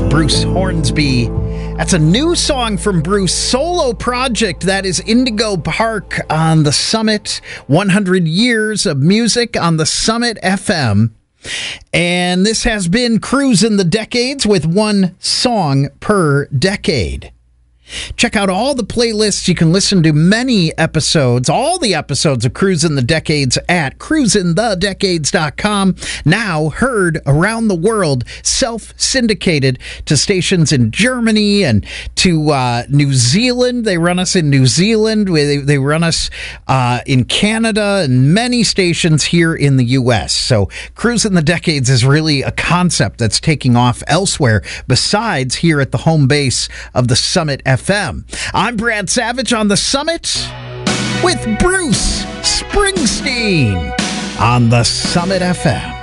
Bruce Hornsby. That's a new song from Bruce, solo project. That is Indigo Park on the Summit. 100 years of music on the Summit FM. And this has been Cruising the Decades with one song per decade. Check out all the playlists. You can listen to many episodes, all the episodes of Cruising the Decades at cruisingthedecades.com. Now heard around the world, self-syndicated to stations in Germany and to New Zealand. They run us in New Zealand. They run us in Canada and many stations here in the U.S. So Cruising the Decades is really a concept that's taking off elsewhere besides here at the home base of the Summit FM. I'm Brad Savage on the Summit with Bruce Springsteen on the Summit FM.